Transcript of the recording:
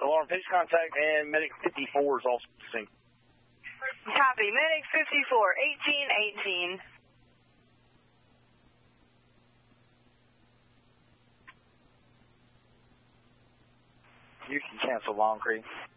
Alarm pitch contact and medic 54 is also synced. Copy. Medic 54, 1818. You can cancel Long Creek.